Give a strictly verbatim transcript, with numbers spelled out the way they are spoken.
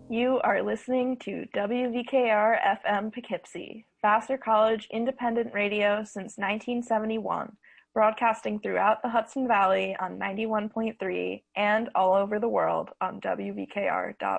You are listening to W V K R F M Poughkeepsie, Vassar College independent radio since nineteen seventy-one, broadcasting throughout the Hudson Valley on ninety-one point three and all over the world on W V K R dot org.